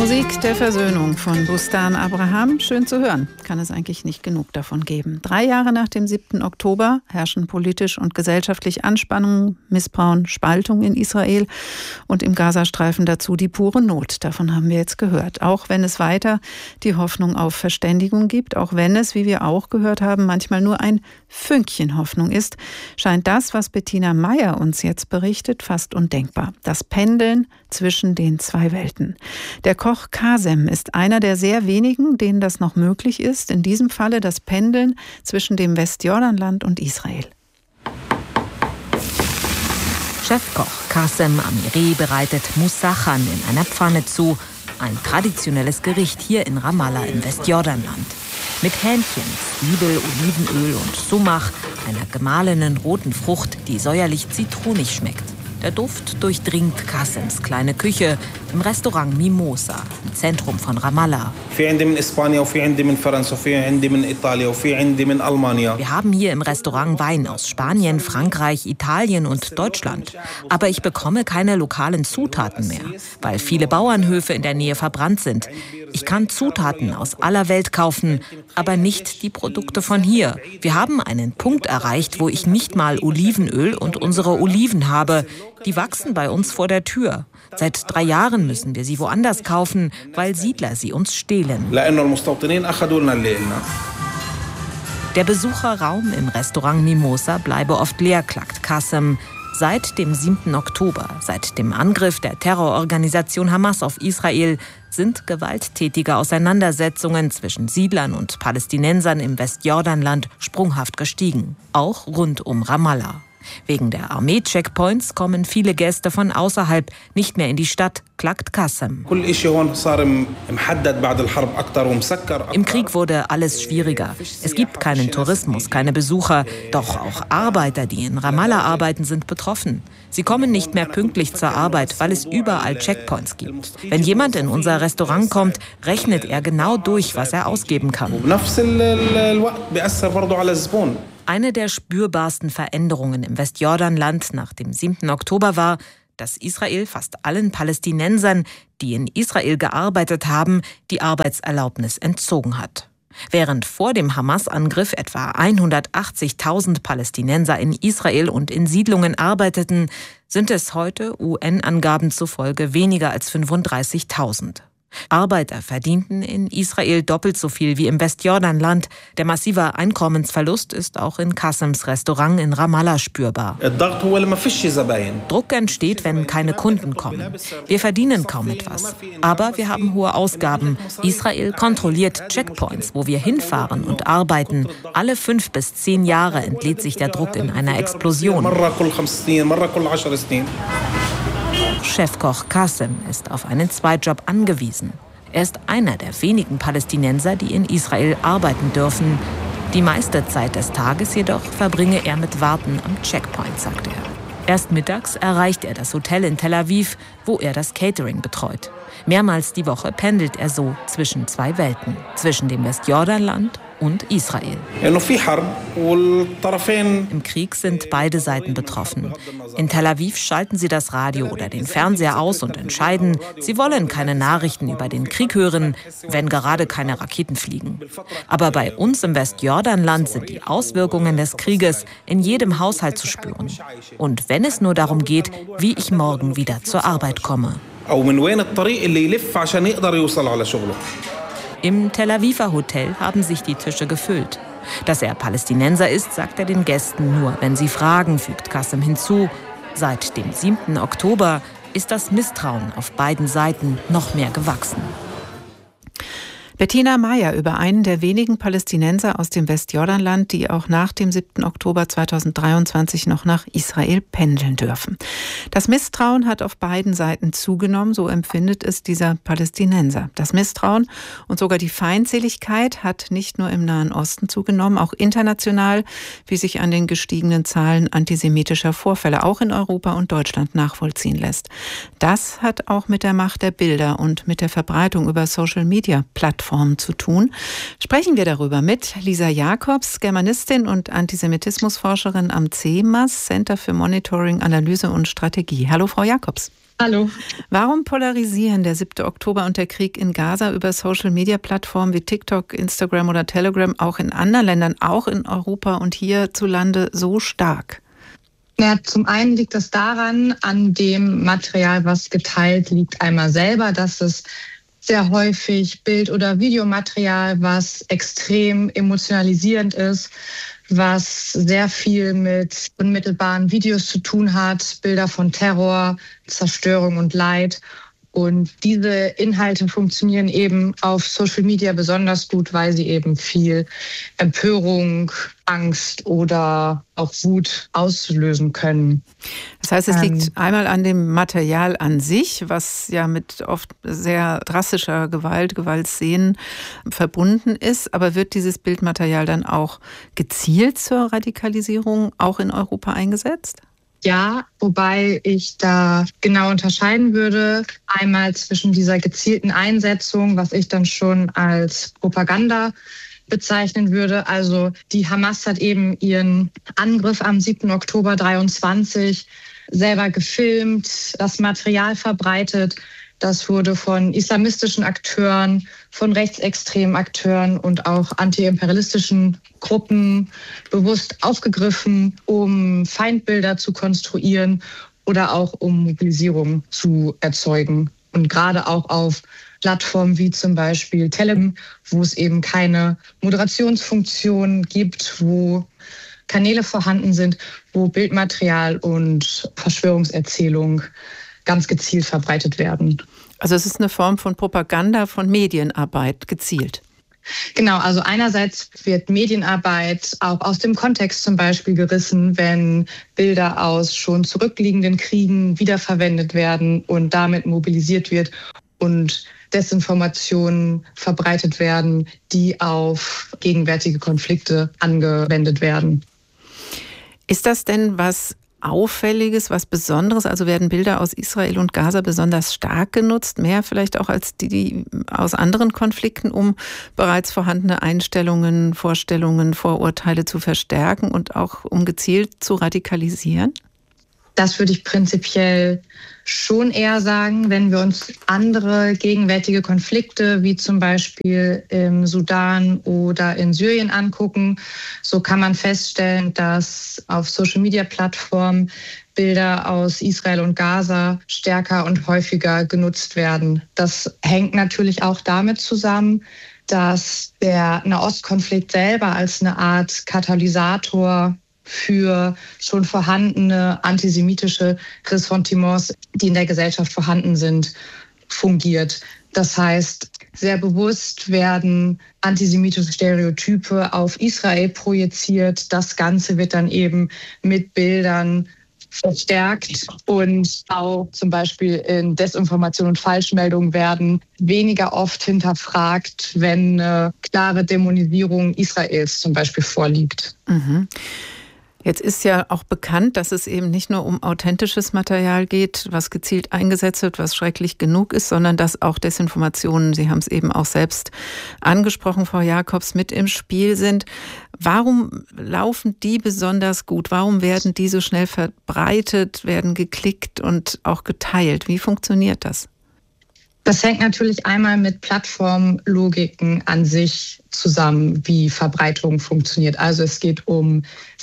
Musik der Versöhnung von Bustan Abraham. Schön zu hören. Kann es eigentlich nicht genug davon geben. 3 Jahre nach dem 7. Oktober herrschen politisch und gesellschaftlich Anspannungen, Missbrauch, Spaltung in Israel und im Gazastreifen dazu die pure Not. Davon haben wir jetzt gehört. Auch wenn es weiter die Hoffnung auf Verständigung gibt, auch wenn es, wie wir auch gehört haben, manchmal nur ein Fünkchen Hoffnung ist, scheint das, was Bettina Meyer uns jetzt berichtet, fast undenkbar. Das Pendeln zwischen den zwei Welten. Der Koch Kasem ist einer der sehr wenigen, denen das noch möglich ist. In diesem Falle das Pendeln zwischen dem Westjordanland und Israel. Chefkoch Kasem Amiri bereitet Moussachan in einer Pfanne zu. Ein traditionelles Gericht hier in Ramallah im Westjordanland. Mit Hähnchen, Zwiebel, Olivenöl und Sumach, einer gemahlenen roten Frucht, die säuerlich zitronig schmeckt. Der Duft durchdringt Kasems kleine Küche im Restaurant Mimosa, im Zentrum von Ramallah. Wir haben hier im Restaurant Wein aus Spanien, Frankreich, Italien und Deutschland. Aber ich bekomme keine lokalen Zutaten mehr, weil viele Bauernhöfe in der Nähe verbrannt sind. Ich kann Zutaten aus aller Welt kaufen, aber nicht die Produkte von hier. Wir haben einen Punkt erreicht, wo ich nicht mal Olivenöl und unsere Oliven habe. Die wachsen bei uns vor der Tür. Seit 3 Jahren müssen wir sie woanders kaufen, weil Siedler sie uns stehlen. Der Besucherraum im Restaurant Mimosa bleibe oft leer, klagt Kasem. Seit dem 7. Oktober, seit dem Angriff der Terrororganisation Hamas auf Israel, sind gewalttätige Auseinandersetzungen zwischen Siedlern und Palästinensern im Westjordanland sprunghaft gestiegen. Auch rund um Ramallah. Wegen der Armee-Checkpoints kommen viele Gäste von außerhalb nicht mehr in die Stadt, klagt Kasem. Im Krieg wurde alles schwieriger. Es gibt keinen Tourismus, keine Besucher. Doch auch Arbeiter, die in Ramallah arbeiten, sind betroffen. Sie kommen nicht mehr pünktlich zur Arbeit, weil es überall Checkpoints gibt. Wenn jemand in unser Restaurant kommt, rechnet er genau durch, was er ausgeben kann. Eine der spürbarsten Veränderungen im Westjordanland nach dem 7. Oktober war, dass Israel fast allen Palästinensern, die in Israel gearbeitet haben, die Arbeitserlaubnis entzogen hat. Während vor dem Hamas-Angriff etwa 180.000 Palästinenser in Israel und in Siedlungen arbeiteten, sind es heute UN-Angaben zufolge weniger als 35.000. Arbeiter verdienten in Israel doppelt so viel wie im Westjordanland. Der massive Einkommensverlust ist auch in Kasems Restaurant in Ramallah spürbar. Druck entsteht, wenn keine Kunden kommen. Wir verdienen kaum etwas. Aber wir haben hohe Ausgaben. Israel kontrolliert Checkpoints, wo wir hinfahren und arbeiten. Alle 5 bis 10 Jahre entlädt sich der Druck in einer Explosion. Chefkoch Kasem ist auf einen Zweitjob angewiesen. Er ist einer der wenigen Palästinenser, die in Israel arbeiten dürfen. Die meiste Zeit des Tages jedoch verbringe er mit Warten am Checkpoint, sagt er. Erst mittags erreicht er das Hotel in Tel Aviv, wo er das Catering betreut. Mehrmals die Woche pendelt er so zwischen 2 Welten, zwischen dem Westjordanland und Israel. Im Krieg sind beide Seiten betroffen. In Tel Aviv schalten sie das Radio oder den Fernseher aus und entscheiden, sie wollen keine Nachrichten über den Krieg hören, wenn gerade keine Raketen fliegen. Aber bei uns im Westjordanland sind die Auswirkungen des Krieges in jedem Haushalt zu spüren. Und wenn es nur darum geht, wie ich morgen wieder zur Arbeit komme. Im Tel Aviver Hotel haben sich die Tische gefüllt. Dass er Palästinenser ist, sagt er den Gästen nur, wenn sie fragen, fügt Kasem hinzu. Seit dem 7. Oktober ist das Misstrauen auf beiden Seiten noch mehr gewachsen. Bettina Meyer über einen der wenigen Palästinenser aus dem Westjordanland, die auch nach dem 7. Oktober 2023 noch nach Israel pendeln dürfen. Das Misstrauen hat auf beiden Seiten zugenommen, so empfindet es dieser Palästinenser. Das Misstrauen und sogar die Feindseligkeit hat nicht nur im Nahen Osten zugenommen, auch international, wie sich an den gestiegenen Zahlen antisemitischer Vorfälle auch in Europa und Deutschland nachvollziehen lässt. Das hat auch mit der Macht der Bilder und mit der Verbreitung über Social-Media-Plattformen Plattformen zu tun. Sprechen wir darüber mit Lisa Jacobs, Germanistin und Antisemitismusforscherin am CEMAS, Center für Monitoring, Analyse und Strategie. Hallo, Frau Jacobs. Hallo. Warum polarisieren der 7. Oktober und der Krieg in Gaza über Social-Media-Plattformen wie TikTok, Instagram oder Telegram auch in anderen Ländern, auch in Europa und hierzulande so stark? Ja, zum einen liegt das daran, an dem Material, was geteilt liegt, einmal selber, dass es sehr häufig Bild- oder Videomaterial, was extrem emotionalisierend ist, was sehr viel mit unmittelbaren Videos zu tun hat, Bilder von Terror, Zerstörung und Leid. Und diese Inhalte funktionieren eben auf Social Media besonders gut, weil sie eben viel Empörung, Angst oder auch Wut auslösen können. Das heißt, es liegt einmal an dem Material an sich, was ja mit oft sehr drastischer Gewaltszenen verbunden ist. Aber wird dieses Bildmaterial dann auch gezielt zur Radikalisierung auch in Europa eingesetzt? Ja, wobei ich da genau unterscheiden würde. Einmal zwischen dieser gezielten Einsetzung, was ich dann schon als Propaganda bezeichnen würde. Also die Hamas hat eben ihren Angriff am 7. Oktober 23 selber gefilmt, das Material verbreitet. Das wurde von islamistischen Akteuren, von rechtsextremen Akteuren und auch antiimperialistischen Gruppen bewusst aufgegriffen, um Feindbilder zu konstruieren oder auch um Mobilisierung zu erzeugen. Und gerade auch auf Plattformen wie zum Beispiel Telegram, wo es eben keine Moderationsfunktion gibt, wo Kanäle vorhanden sind, wo Bildmaterial und Verschwörungserzählung ganz gezielt verbreitet werden. Also es ist eine Form von Propaganda, von Medienarbeit, gezielt. Genau, also einerseits wird Medienarbeit auch aus dem Kontext zum Beispiel gerissen, wenn Bilder aus schon zurückliegenden Kriegen wiederverwendet werden und damit mobilisiert wird und Desinformationen verbreitet werden, die auf gegenwärtige Konflikte angewendet werden. Ist das denn was Auffälliges, was Besonderes? Also werden Bilder aus Israel und Gaza besonders stark genutzt, mehr vielleicht auch als die aus anderen Konflikten, um bereits vorhandene Einstellungen, Vorstellungen, Vorurteile zu verstärken und auch um gezielt zu radikalisieren? Das würde ich prinzipiell schon eher sagen, wenn wir uns andere gegenwärtige Konflikte wie zum Beispiel im Sudan oder in Syrien angucken. So kann man feststellen, dass auf Social-Media-Plattformen Bilder aus Israel und Gaza stärker und häufiger genutzt werden. Das hängt natürlich auch damit zusammen, dass der Nahostkonflikt selber als eine Art Katalysator für schon vorhandene antisemitische Ressentiments, die in der Gesellschaft vorhanden sind, fungiert. Das heißt, sehr bewusst werden antisemitische Stereotype auf Israel projiziert. Das Ganze wird dann eben mit Bildern verstärkt und auch zum Beispiel in Desinformation und Falschmeldungen werden weniger oft hinterfragt, wenn eine klare Dämonisierung Israels zum Beispiel vorliegt. Mhm. Jetzt ist ja auch bekannt, dass es eben nicht nur um authentisches Material geht, was gezielt eingesetzt wird, was schrecklich genug ist, sondern dass auch Desinformationen, Sie haben es eben auch selbst angesprochen, Frau Jacobs, mit im Spiel sind. Warum laufen die besonders gut? Warum werden die so schnell verbreitet, werden geklickt und auch geteilt? Wie funktioniert das? Das hängt natürlich einmal mit Plattformlogiken an sich zusammen, wie Verbreitung funktioniert. Also es geht um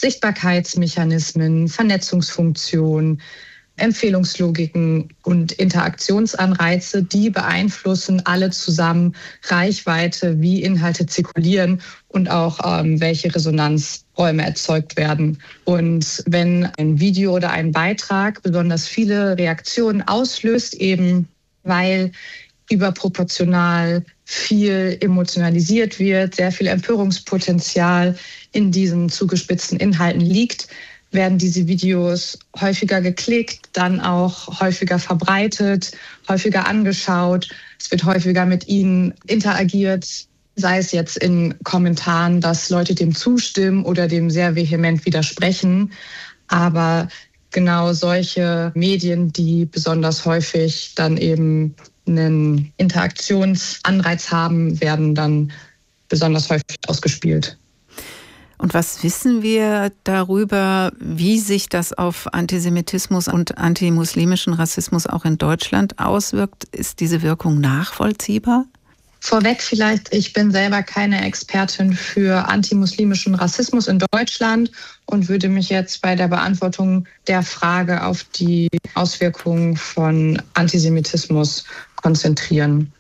Sichtbarkeitsmechanismen, Vernetzungsfunktionen, Empfehlungslogiken und Interaktionsanreize, die beeinflussen alle zusammen Reichweite, wie Inhalte zirkulieren und auch welche Resonanzräume erzeugt werden. Und wenn ein Video oder ein Beitrag besonders viele Reaktionen auslöst, eben weil überproportional viel emotionalisiert wird, sehr viel Empörungspotenzial in diesen zugespitzten Inhalten liegt, werden diese Videos häufiger geklickt, dann auch häufiger verbreitet, häufiger angeschaut. Es wird häufiger mit ihnen interagiert, sei es jetzt in Kommentaren, dass Leute dem zustimmen oder dem sehr vehement widersprechen. Aber genau solche Medien, die besonders häufig dann eben einen Interaktionsanreiz haben, werden dann besonders häufig ausgespielt. Und was wissen wir darüber, wie sich das auf Antisemitismus und antimuslimischen Rassismus auch in Deutschland auswirkt? Ist diese Wirkung nachvollziehbar? Vorweg vielleicht, ich bin selber keine Expertin für antimuslimischen Rassismus in Deutschland und würde mich jetzt bei der Beantwortung der Frage auf die Auswirkungen von Antisemitismus konzentrieren.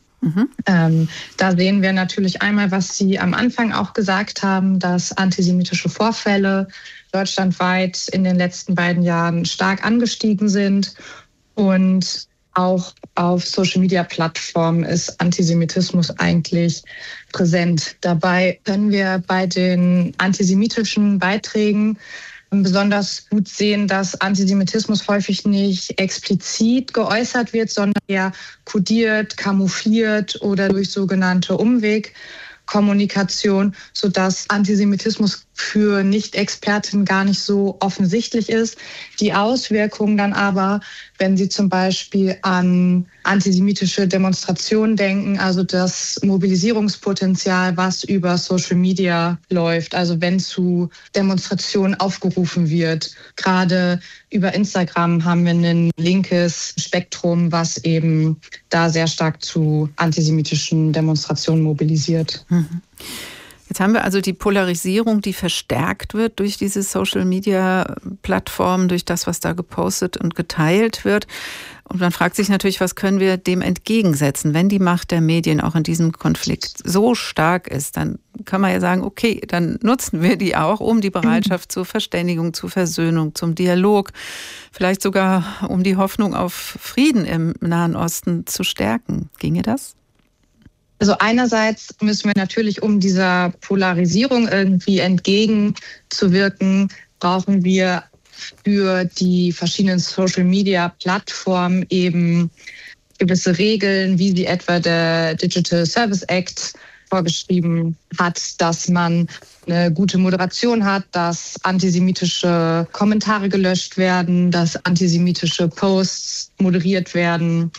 Da sehen wir natürlich einmal, was Sie am Anfang auch gesagt haben, dass antisemitische Vorfälle deutschlandweit in den letzten beiden Jahren stark angestiegen sind. Und auch auf Social-Media-Plattformen ist Antisemitismus eigentlich präsent. Dabei können wir bei den antisemitischen Beiträgen besonders gut sehen, dass Antisemitismus häufig nicht explizit geäußert wird, sondern eher kodiert, kamoufliert oder durch sogenannte Umwegkommunikation, sodass Antisemitismus für Nicht-Experten gar nicht so offensichtlich ist. Die Auswirkungen dann aber, wenn Sie zum Beispiel an antisemitische Demonstrationen denken, also das Mobilisierungspotenzial, was über Social Media läuft, also wenn zu Demonstrationen aufgerufen wird. Gerade über Instagram haben wir ein linkes Spektrum, was eben da sehr stark zu antisemitischen Demonstrationen mobilisiert. Jetzt haben wir also die Polarisierung, die verstärkt wird durch diese Social-Media-Plattformen, durch das, was da gepostet und geteilt wird. Und man fragt sich natürlich, was können wir dem entgegensetzen? Wenn die Macht der Medien auch in diesem Konflikt so stark ist, dann kann man ja sagen, okay, dann nutzen wir die auch, um die Bereitschaft zur Verständigung, zur Versöhnung, zum Dialog, vielleicht sogar um die Hoffnung auf Frieden im Nahen Osten zu stärken. Ginge das? Also einerseits müssen wir natürlich, um dieser Polarisierung irgendwie entgegenzuwirken, brauchen wir für die verschiedenen Social-Media-Plattformen eben gewisse Regeln, wie sie etwa der Digital Service Act vorgeschrieben hat, dass man eine gute Moderation hat, dass antisemitische Kommentare gelöscht werden, dass antisemitische Posts moderiert werden.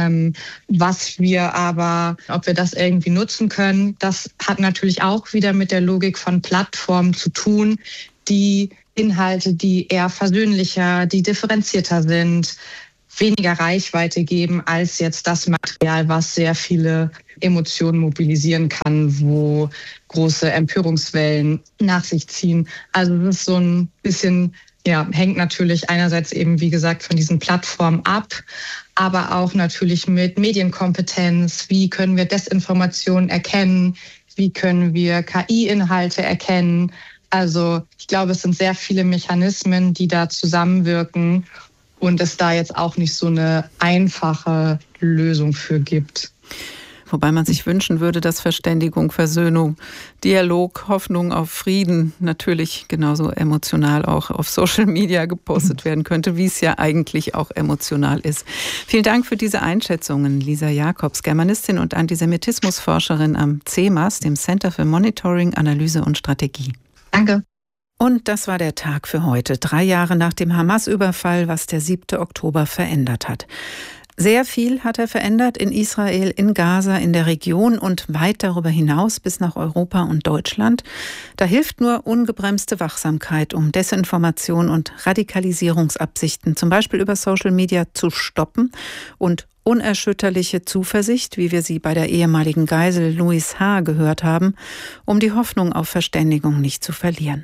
Was wir aber, ob wir das irgendwie nutzen können, das hat natürlich auch wieder mit der Logik von Plattformen zu tun, die Inhalte, die eher versöhnlicher, die differenzierter sind, weniger Reichweite geben als jetzt das Material, was sehr viele Emotionen mobilisieren kann, wo große Empörungswellen nach sich ziehen. Also das ist so ein bisschen, hängt natürlich einerseits eben, wie gesagt, von diesen Plattformen ab, aber auch natürlich mit Medienkompetenz. Wie können wir Desinformation erkennen? Wie können wir KI-Inhalte erkennen? Also ich glaube, es sind sehr viele Mechanismen, die da zusammenwirken und es da jetzt auch nicht so eine einfache Lösung für gibt. Wobei man sich wünschen würde, dass Verständigung, Versöhnung, Dialog, Hoffnung auf Frieden natürlich genauso emotional auch auf Social Media gepostet werden könnte, wie es ja eigentlich auch emotional ist. Vielen Dank für diese Einschätzungen, Lisa Jacobs, Germanistin und Antisemitismusforscherin am CEMAS, dem Center für Monitoring, Analyse und Strategie. Danke. Und das war der Tag für heute, 3 Jahre nach dem Hamas-Überfall, was der 7. Oktober verändert hat. Sehr viel hat er verändert in Israel, in Gaza, in der Region und weit darüber hinaus bis nach Europa und Deutschland. Da hilft nur ungebremste Wachsamkeit, um Desinformation und Radikalisierungsabsichten, zum Beispiel über Social Media, zu stoppen und unerschütterliche Zuversicht, wie wir sie bei der ehemaligen Geisel Louis H. gehört haben, um die Hoffnung auf Verständigung nicht zu verlieren.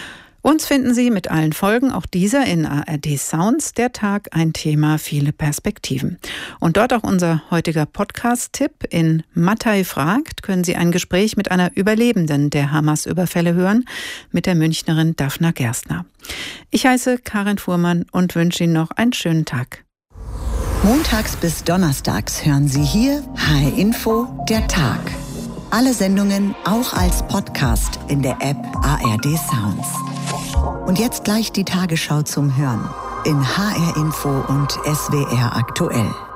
Uns finden Sie mit allen Folgen, auch dieser in ARD Sounds, der Tag, ein Thema, viele Perspektiven. Und dort auch unser heutiger Podcast-Tipp. In Mattei fragt können Sie ein Gespräch mit einer Überlebenden der Hamas-Überfälle hören, mit der Münchnerin Daphna Gerstner. Ich heiße Karin Fuhrmann und wünsche Ihnen noch einen schönen Tag. Montags bis donnerstags hören Sie hier HR Info, der Tag. Alle Sendungen auch als Podcast in der App ARD Sounds. Und jetzt gleich die Tagesschau zum Hören in HR Info und SWR aktuell.